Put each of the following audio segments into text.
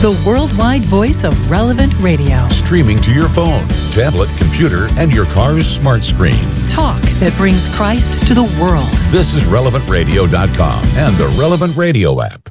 the worldwide voice of Relevant Radio. Streaming to your phone, tablet, computer, and your car's smart screen. Talk that brings Christ to the world. This is RelevantRadio.com and the Relevant Radio app.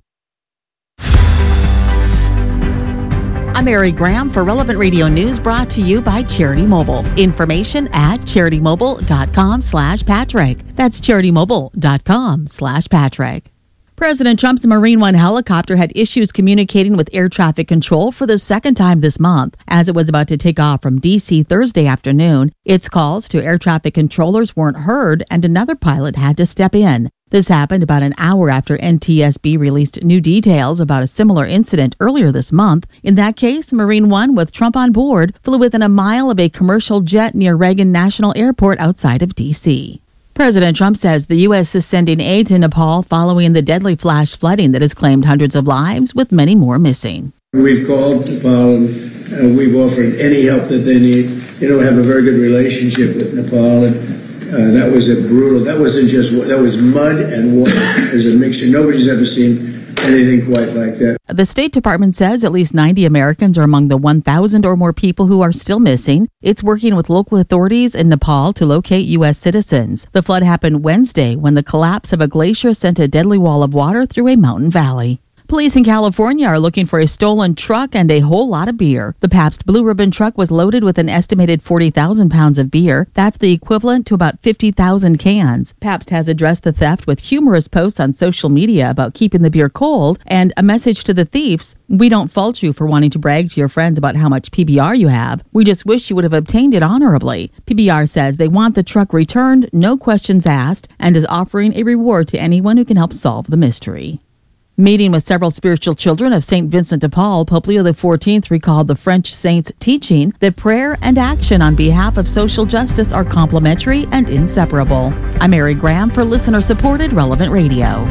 I'm Mary Graham for Relevant Radio News, brought to you by Charity Mobile. Information at CharityMobile.com/Patrick. That's CharityMobile.com/Patrick. President Trump's Marine One helicopter had issues communicating with air traffic control for the second time this month. As it was about to take off from D.C. Thursday afternoon, its calls to air traffic controllers weren't heard and another pilot had to step in. This happened about an hour after NTSB released new details about a similar incident earlier this month. In that case, Marine One, with Trump on board, flew within a mile of a commercial jet near Reagan National Airport outside of D.C. President Trump says the U.S. is sending aid to Nepal following the deadly flash flooding that has claimed hundreds of lives, with many more missing. We've called Nepal and we've offered any help that they need. You know, we have a very good relationship with Nepal, and that was that was mud and water as a mixture. Nobody's ever seen anything quite like that. The State Department says at least 90 Americans are among the 1,000 or more people who are still missing. It's working with local authorities in Nepal to locate U.S. citizens. The flood happened Wednesday when the collapse of a glacier sent a deadly wall of water through a mountain valley. Police in California are looking for a stolen truck and a whole lot of beer. The Pabst Blue Ribbon truck was loaded with an estimated 40,000 pounds of beer. That's the equivalent to about 50,000 cans. Pabst has addressed the theft with humorous posts on social media about keeping the beer cold and a message to the thieves: "We don't fault you for wanting to brag to your friends about how much PBR you have. We just wish you would have obtained it honorably." PBR says they want the truck returned, no questions asked, and is offering a reward to anyone who can help solve the mystery. Meeting with several spiritual children of St. Vincent de Paul, Pope Leo XIV recalled the French saint's teaching that prayer and action on behalf of social justice are complementary and inseparable. I'm Mary Graham for listener-supported Relevant Radio.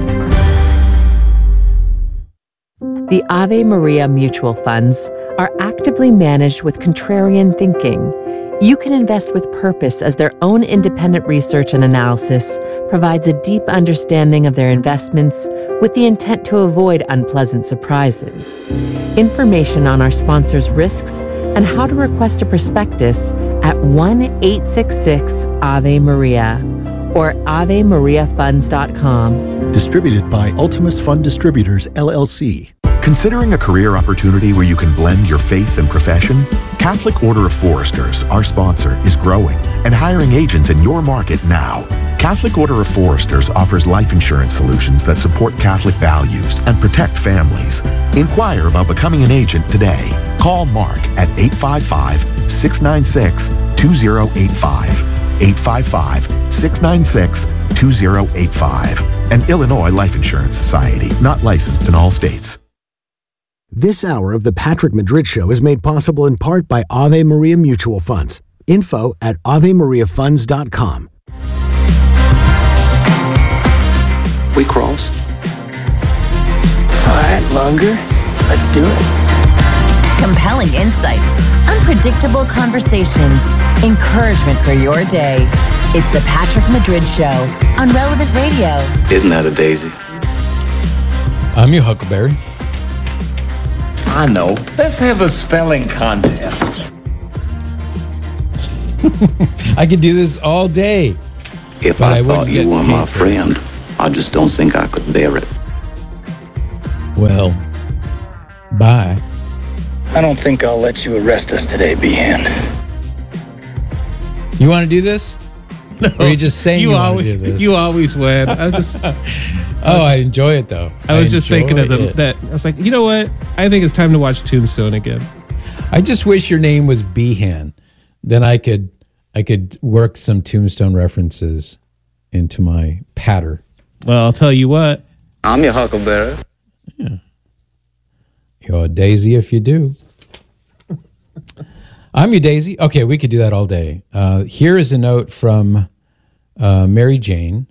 The Ave Maria mutual funds are actively managed with contrarian thinking. You can invest with purpose, as their own independent research and analysis provides a deep understanding of their investments with the intent to avoid unpleasant surprises. Information on our sponsors' risks and how to request a prospectus at 1-866-AVE-MARIA or AveMariaFunds.com. Distributed by Ultimus Fund Distributors, LLC. Considering a career opportunity where you can blend your faith and profession? Catholic Order of Foresters, our sponsor, is growing and hiring agents in your market now. Catholic Order of Foresters offers life insurance solutions that support Catholic values and protect families. Inquire about becoming an agent today. Call Mark at 855-696-2085. 855-696-2085. An Illinois Life Insurance Society, not licensed in all states. This hour of the Patrick Madrid Show is made possible in part by Ave Maria Mutual Funds. Info at AveMariaFunds.com. We cross. All right, longer. Let's do it. Compelling insights, unpredictable conversations, encouragement for your day. It's the Patrick Madrid Show on Relevant Radio. Isn't that a daisy? I'm your Huckleberry. I know. Let's have a spelling contest. I could do this all day. If I thought you were my friend, I just don't think I could bear it. Well, bye. I don't think I'll let you arrest us today, Behan. You want to do this? No. Or are you just saying you want to do this? You always win. I was just... I enjoy it, though. I was just thinking of that. I was like, you know what? I think it's time to watch Tombstone again. I just wish your name was Behan. Then I could work some Tombstone references into my patter. Well, I'll tell you what. I'm your Huckleberry. Yeah. You're a daisy if you do. I'm your daisy. Okay, we could do that all day. Here is a note from Mary Jane.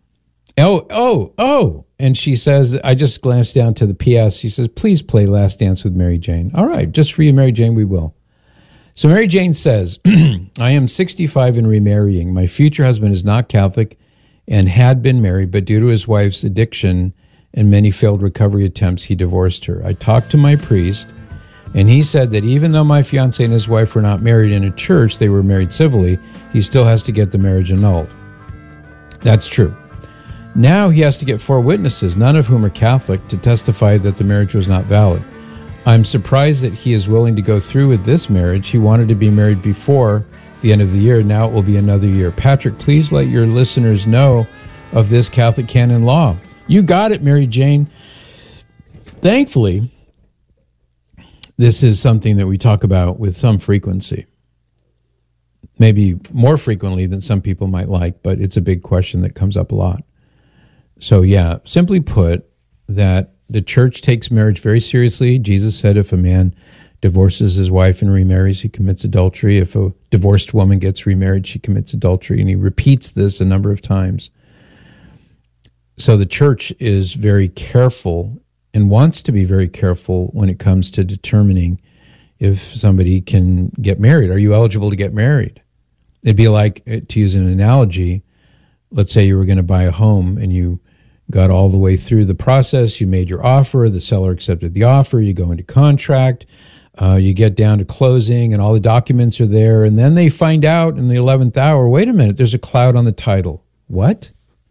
Oh. And she says, I just glanced down to the PS. She says, please play Last Dance with Mary Jane. All right, just for you, Mary Jane, we will. So Mary Jane says, I am 65 and remarrying. My future husband is not Catholic and had been married, but due to his wife's addiction and many failed recovery attempts, he divorced her. I talked to my priest, and he said that even though my fiancé and his wife were not married in a church, they were married civilly, he still has to get the marriage annulled. That's true. Now he has to get 4 witnesses, none of whom are Catholic, to testify that the marriage was not valid. I'm surprised that he is willing to go through with this marriage. He wanted to be married before the end of the year. Now it will be another year. Patrick, please let your listeners know of this Catholic canon law. You got it, Mary Jane. Thankfully, this is something that we talk about with some frequency. Maybe more frequently than some people might like, but it's a big question that comes up a lot. So yeah, simply put, that the church takes marriage very seriously. Jesus said if a man divorces his wife and remarries, he commits adultery. If a divorced woman gets remarried, she commits adultery. And he repeats this a number of times. So the church is very careful and wants to be very careful when it comes to determining if somebody can get married. Are you eligible to get married? It'd be like, to use an analogy, let's say you were going to buy a home and you got all the way through the process. You made your offer. The seller accepted the offer. You go into contract. You get down to closing and all the documents are there. And then they find out in the 11th hour, wait a minute, there's a cloud on the title. What?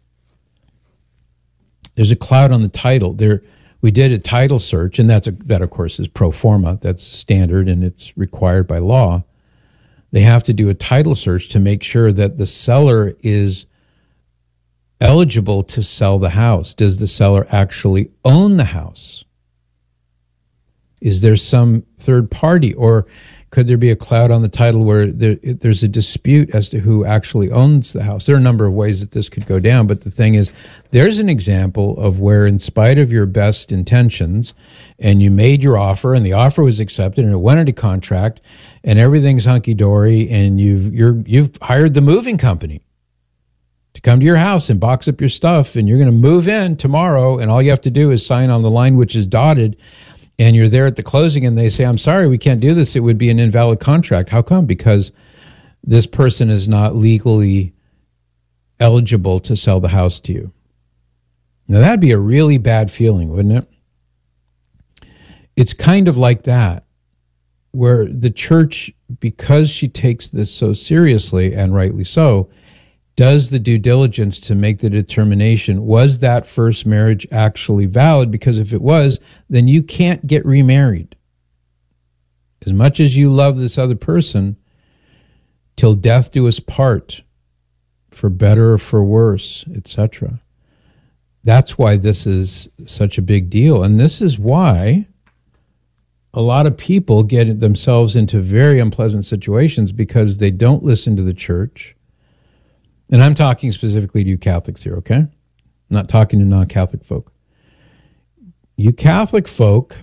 There's a cloud on the title. We did a title search, and that of course is pro forma. That's standard and it's required by law. They have to do a title search to make sure that the seller is eligible to sell the house. Does the seller actually own the house? Is there some third party, or could there be a cloud on the title where there's a dispute as to who actually owns the house? There are a number of ways that this could go down, but the thing is, there's an example of where, in spite of your best intentions, and you made your offer, and the offer was accepted, and it went into contract, and everything's hunky-dory, and you've hired the moving company to come to your house and box up your stuff, and you're going to move in tomorrow, and all you have to do is sign on the line which is dotted, and you're there at the closing, and they say, I'm sorry, we can't do this. It would be an invalid contract. How come? Because this person is not legally eligible to sell the house to you. Now, that'd be a really bad feeling, wouldn't it? It's kind of like that, where the church, because she takes this so seriously, and rightly so, does the due diligence to make the determination, was that first marriage actually valid? Because if it was, then you can't get remarried. As much as you love this other person, till death do us part, for better or for worse, etc. That's why this is such a big deal. And this is why a lot of people get themselves into very unpleasant situations, because they don't listen to the church. And I'm talking specifically to you Catholics here, okay? I'm not talking to non-Catholic folk. You Catholic folk,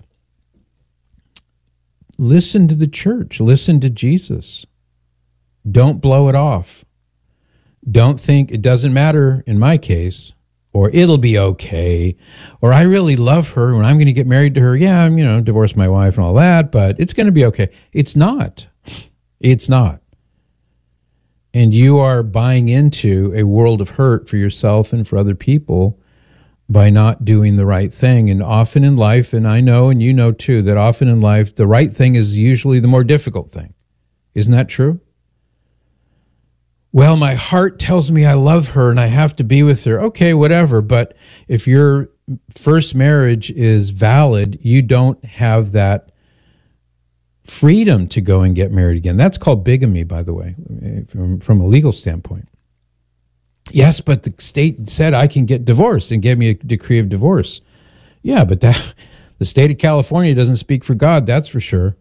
listen to the church. Listen to Jesus. Don't blow it off. Don't think it doesn't matter in my case, or it'll be okay, or I really love her and I'm going to get married to her. Yeah, I'm, divorce my wife and all that, but it's going to be okay. It's not. It's not. And you are buying into a world of hurt for yourself and for other people by not doing the right thing. And often in life, and I know, and you know too, that often in life, the right thing is usually the more difficult thing. Isn't that true? Well, my heart tells me I love her and I have to be with her. Okay, whatever. But if your first marriage is valid, you don't have that freedom to go and get married again. That's called bigamy, by the way, from a legal standpoint. Yes, but the state said I can get divorced and gave me a decree of divorce. Yeah, but the state of California doesn't speak for God, that's for sure.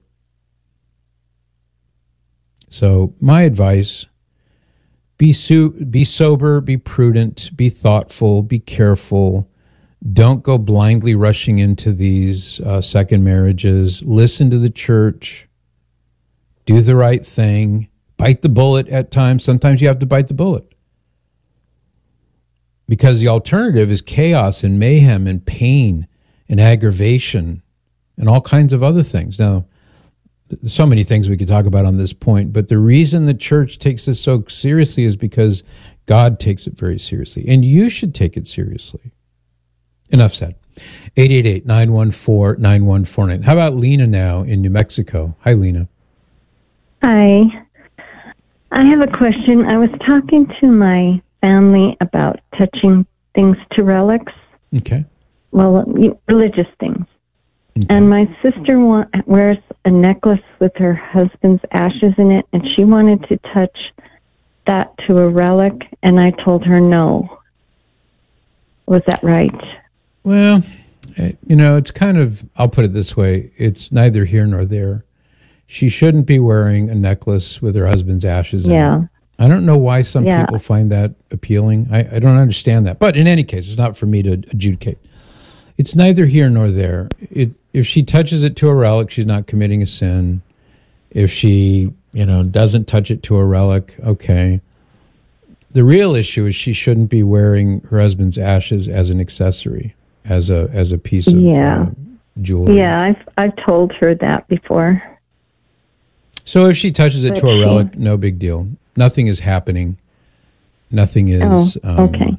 So my advice, be sober, be prudent, be thoughtful, be careful. Don't go blindly rushing into these second marriages. Listen to the church. Do the right thing. Bite the bullet at times. Sometimes you have to bite the bullet. Because the alternative is chaos and mayhem and pain and aggravation and all kinds of other things. Now, there's so many things we could talk about on this point, but the reason the church takes this so seriously is because God takes it very seriously. And you should take it seriously. Enough said. 888-914-9149. How about Lena now in New Mexico? Hi, Lena. Hi. I have a question. I was talking to my family about touching things to relics. Okay. Well, religious things. Okay. And my sister wears a necklace with her husband's ashes in it, and she wanted to touch that to a relic, and I told her no. Was that right? Well, it's kind of, I'll put it this way, it's neither here nor there. She shouldn't be wearing a necklace with her husband's ashes in it. I don't know why some people find that appealing. I don't understand that. But in any case, it's not for me to adjudicate. It's neither here nor there. If she touches it to a relic, she's not committing a sin. If she, doesn't touch it to a relic, okay. The real issue is she shouldn't be wearing her husband's ashes as an accessory, as a piece of jewelry. Yeah, I've told her that before. So if she touches it to a relic, no big deal. Nothing is happening. Nothing is, okay.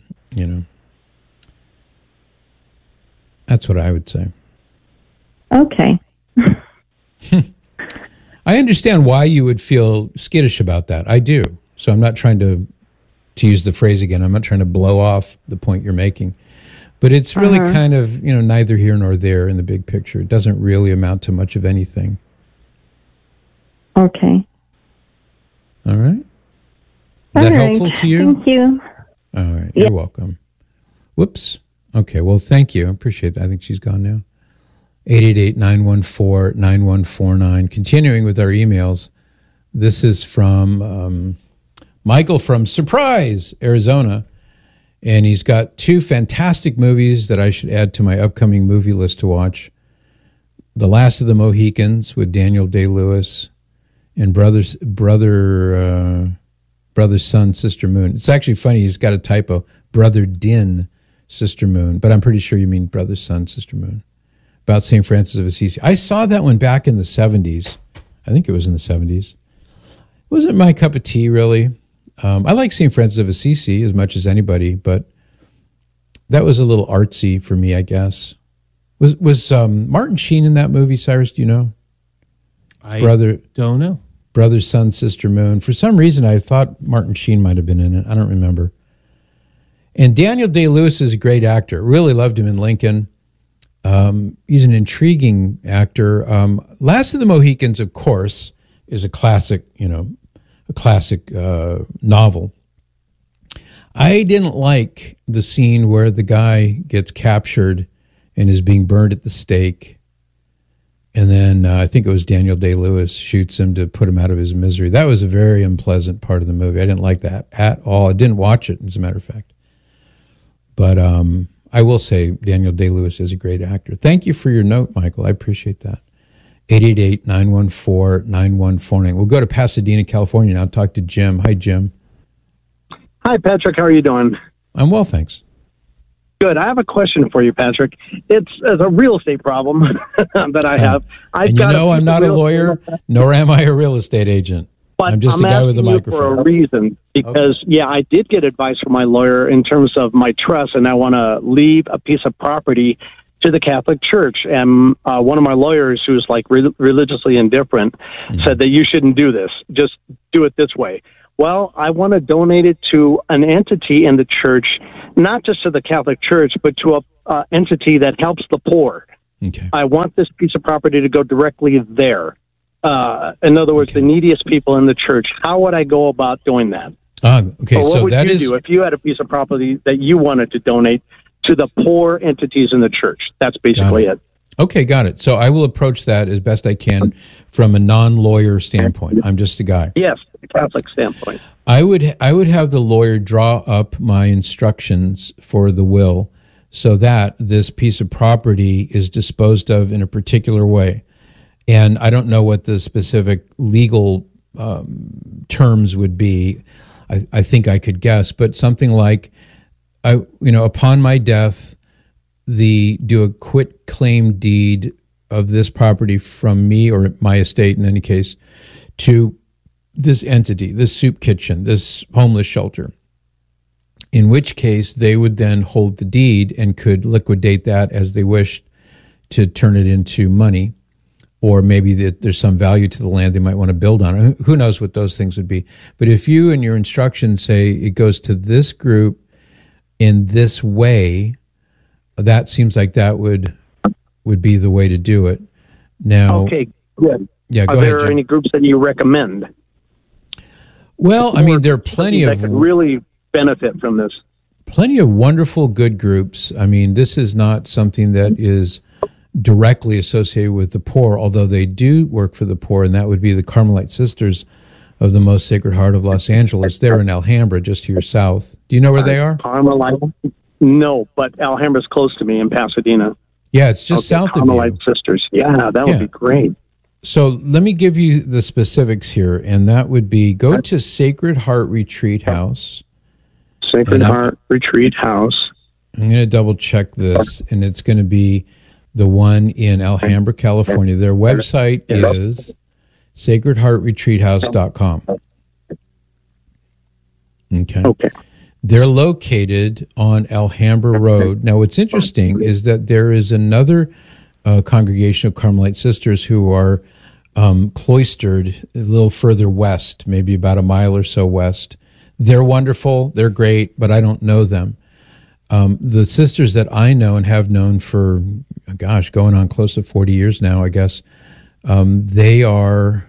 That's what I would say. Okay. I understand why you would feel skittish about that. I do. So I'm not trying to use the phrase again, I'm not trying to blow off the point you're making. But it's really kind of, neither here nor there in the big picture. It doesn't really amount to much of anything. Okay. All right. Is that helpful to you? Thank you. All right. You're welcome. Whoops. Okay. Well, thank you. I appreciate it. I think she's gone now. 888-914-9149. Continuing with our emails. This is from Michael from Surprise, Arizona. And he's got 2 fantastic movies that I should add to my upcoming movie list to watch. The Last of the Mohicans with Daniel Day-Lewis and Brother, Sun, Sister Moon. It's actually funny, he's got a typo. Brother Din, Sister Moon. But I'm pretty sure you mean Brother, Sun, Sister Moon. About St. Francis of Assisi. I saw that one back in the 70s. I think it was in the 70s. It wasn't my cup of tea, really. I like St. Francis of Assisi as much as anybody, but that was a little artsy for me, I guess. Was Martin Sheen in that movie, Cyrus? Do you know? I don't know. Brother, Sun, Sister Moon. For some reason, I thought Martin Sheen might have been in it. I don't remember. And Daniel Day-Lewis is a great actor. Really loved him in Lincoln. He's an intriguing actor. Last of the Mohicans, of course, is a classic, novel. I didn't like the scene where the guy gets captured and is being burned at the stake. And then I think it was Daniel Day-Lewis shoots him to put him out of his misery. That was a very unpleasant part of the movie. I didn't like that at all. I didn't watch it, as a matter of fact. But I will say Daniel Day-Lewis is a great actor. Thank you for your note, Michael. I appreciate that. 888-914-9149. We'll go to Pasadena, California now and talk to Jim. Hi, Jim. Hi, Patrick. How are you doing? I'm well, thanks. Good. I have a question for you, Patrick. It's a real estate problem that I have. I'm not a lawyer, nor am I a real estate agent. But I'm just a guy with a microphone. For a reason, because, I did get advice from my lawyer in terms of my trust, and I want to leave a piece of property to the Catholic Church. And one of my lawyers, who's like religiously indifferent, said that you shouldn't do this. Just do it this way. Well, I want to donate it to an entity in the church, not just to the Catholic Church, but to an entity that helps the poor. Okay. I want this piece of property to go directly there. In other words, the neediest people in the church. How would I go about doing that? Okay, so what would you do if you had a piece of property that you wanted to donate to the poor entities in the church? That's basically it. Okay, got it. So I will approach that as best I can from a non-lawyer standpoint. I'm just a guy. Yes, a Catholic standpoint. I would have the lawyer draw up my instructions for the will so that this piece of property is disposed of in a particular way. And I don't know what the specific legal terms would be. I think I could guess, but something like, upon my death, do a quit claim deed of this property from me or my estate in any case to this entity, this soup kitchen, this homeless shelter. in which case they would then hold the deed and could liquidate that as they wished to turn it into money. Or maybe there's some value to the land they might want to build on it. Who knows what those things would be. But if you in your instructions say it goes to this group in this way, that seems like that would be the way to do it. Now, okay, good. Yeah, go Are ahead, there Jim. any groups that you recommend? Well, I mean, there are plenty that of could really benefit from this. Plenty of wonderful, good groups. I mean, this is not something that is directly associated with the poor, although they do work for the poor, and that would be the Carmelite Sisters of the Most Sacred Heart of Los Angeles. They're in Alhambra, just to your south. Do you know where they are? Carmelite? No, but Alhambra's close to me in Pasadena. Yeah, it's just south of you. Carmelite Sisters. Yeah, that would be great. So let me give you the specifics here, and that would be go to Sacred Heart Retreat House. Sacred Heart Retreat House. I'm going to double check this, and it's going to be the one in Alhambra, California. Their website is sacredheartretreathouse.com. Okay. They're located on Alhambra Road. Now, what's interesting is that there is another congregation of Carmelite Sisters who are cloistered a little further west, maybe about a mile or so west. They're wonderful. They're great, but I don't know them. The sisters that I know and have known for, going on close to 40 years now, I guess, they are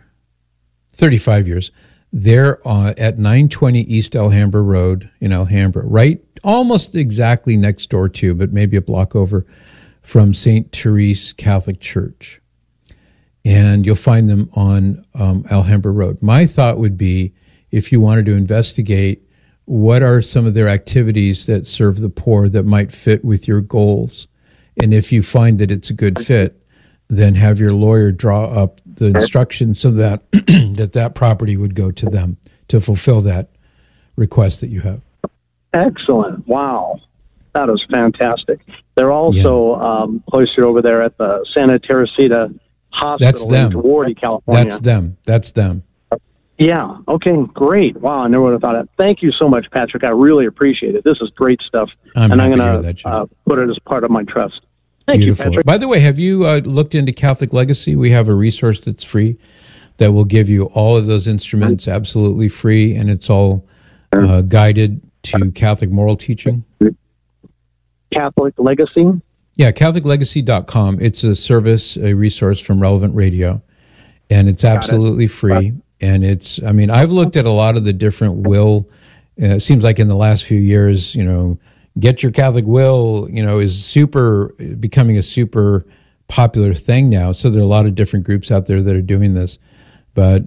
35 years. They're at 920 East Alhambra Road in Alhambra, right almost exactly next door to, but maybe a block over from St. Therese Catholic Church. And you'll find them on Alhambra Road. My thought would be, if you wanted to investigate what are some of their activities that serve the poor that might fit with your goals, and if you find that it's a good fit, then have your lawyer draw up the instructions so that that property would go to them to fulfill that request that you have. Excellent. Wow. That is fantastic. They're also cloistered over there at the Santa Teresita Hospital in Duarte, California. That's them. Yeah. Okay, great. Wow, I never would have thought of that. Thank you so much, Patrick. I really appreciate it. This is great stuff. I'm going to put it as part of my trust. Thank you, Patrick. By the way, have you looked into Catholic Legacy? We have a resource that's free that will give you all of those instruments absolutely free, and it's all guided to Catholic moral teaching. Catholic Legacy? Yeah, CatholicLegacy.com. It's a service, a resource from Relevant Radio, and it's absolutely free. And it's, I mean, I've looked at a lot of the different will. It seems like in the last few years, Get Your Catholic Will, is becoming a super popular thing now. So there are a lot of different groups out there that are doing this. But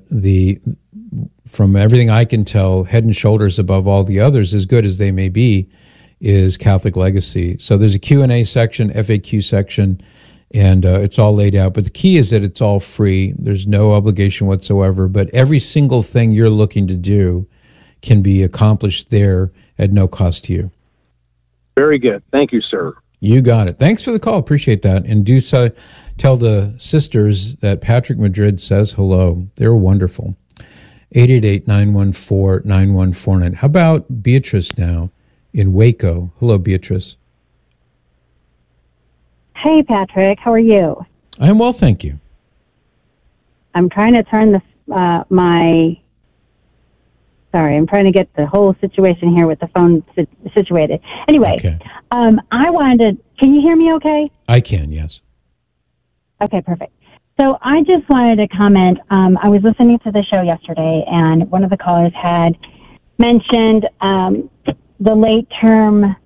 from everything I can tell, head and shoulders above all the others, as good as they may be, is Catholic Legacy. So there's a Q&A section, FAQ section, and it's all laid out. But the key is that it's all free. There's no obligation whatsoever. But every single thing you're looking to do can be accomplished there at no cost to you. Very good. Thank you, sir. You got it. Thanks for the call. Appreciate that. And do tell the sisters that Patrick Madrid says hello. They're wonderful. 888-914-9149. How about Beatrice now in Waco? Hello, Beatrice. Hey, Patrick. How are you? I'm well, thank you. I'm trying to turn I'm trying to get the whole situation here with the phone situated. Anyway, okay. Can you hear me okay? I can, yes. Okay, perfect. So I just wanted to comment. I was listening to the show yesterday, and one of the callers had mentioned the late-term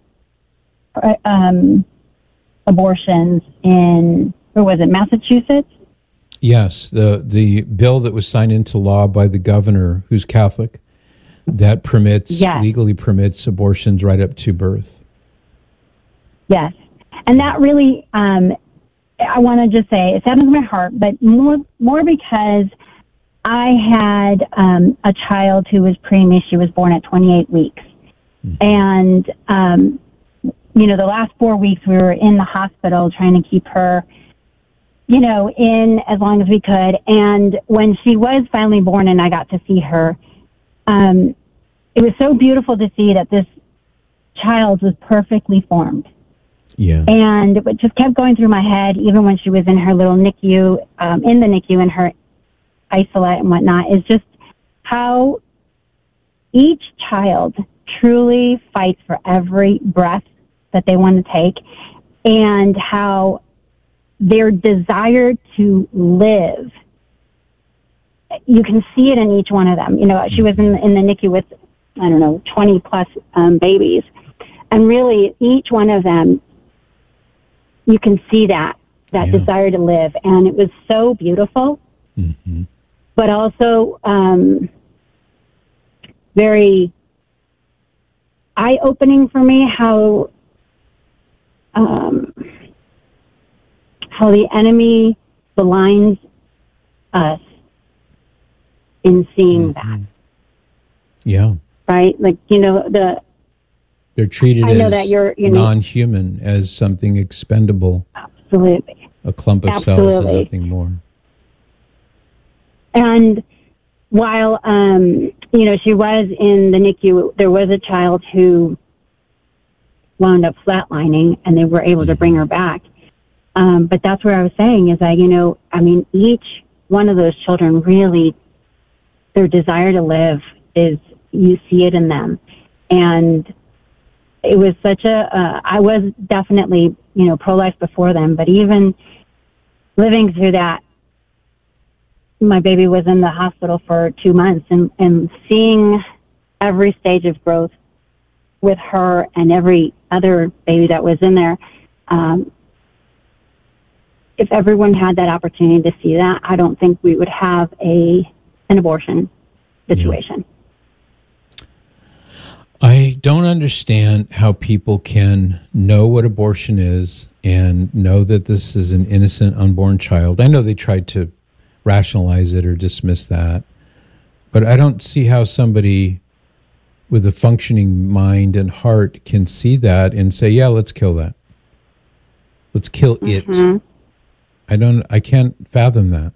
abortions in, where was it, Massachusetts? Yes, the bill that was signed into law by the governor, who's Catholic, that legally permits abortions right up to birth. Yes. And that really, I want to just say, it saddens my heart, but more because I had a child who was preemie. She was born at 28 weeks. And, the last 4 weeks we were in the hospital trying to keep her, in as long as we could. And when she was finally born and I got to see her, it was so beautiful to see that this child was perfectly formed. Yeah. And it just kept going through my head, even when she was in her little NICU, in the NICU, in her isolate and whatnot, is just how each child truly fights for every breath that they want to take, and how their desire to live, you can see it in each one of them. You know, she was in the NICU with, 20 plus babies. And really, each one of them, you can see that desire to live. And it was so beautiful, but also very eye-opening for me how the enemy blinds us in seeing that. Yeah. Right? Like, they're treated I know as that you're non-human, as something expendable. Absolutely. A clump of cells and nothing more. And while, she was in the NICU, there was a child who wound up flatlining, and they were able to bring her back. But that's where I was saying is that, each one of those children really, their desire to live is, you see it in them. And it was such I was definitely, pro-life before them, but even living through that, my baby was in the hospital for 2 months, and seeing every stage of growth with her and every other baby that was in there, if everyone had that opportunity to see that, I don't think we would have an abortion situation. I don't understand how people can know what abortion is and know that this is an innocent unborn child. I know they tried to rationalize it or dismiss that, but I don't see how somebody with a functioning mind and heart can see that and say, yeah, let's kill that. Let's kill it. I can't fathom that.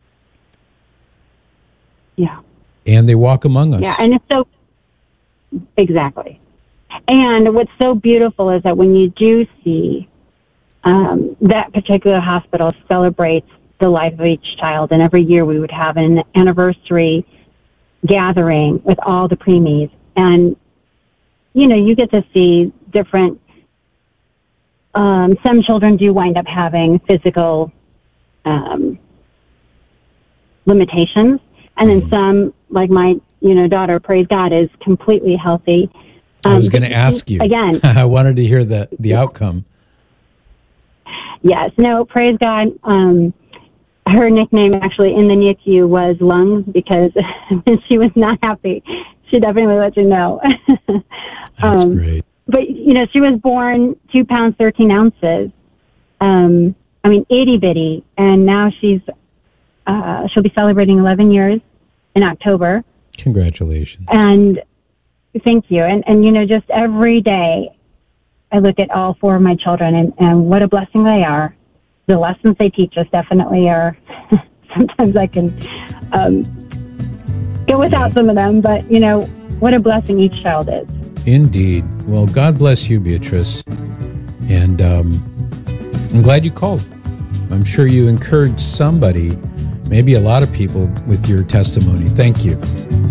Yeah. And they walk among us. Yeah, and it's so, exactly. And what's so beautiful is that when you do see that particular hospital celebrates the life of each child, and every year we would have an anniversary gathering with all the preemies, and you get to see different, some children do wind up having physical limitations, and then some, like my daughter, praise God, is completely healthy. I was going to ask you again. I wanted to hear the outcome. Yes, no, praise God. Her nickname actually in the NICU was Lungs, because she was not happy. She definitely let you know. That's great. But she was born 2 pounds 13 ounces. Itty bitty, and now she'll be celebrating 11 years in October. Congratulations. And thank you. And just every day I look at all 4 of my children, and what a blessing they are. The lessons they teach us definitely are, sometimes I can go without some of them, but what a blessing each child is. Indeed. Well, God bless you, Beatrice. And I'm glad you called. I'm sure you encouraged somebody, maybe a lot of people, with your testimony. Thank you.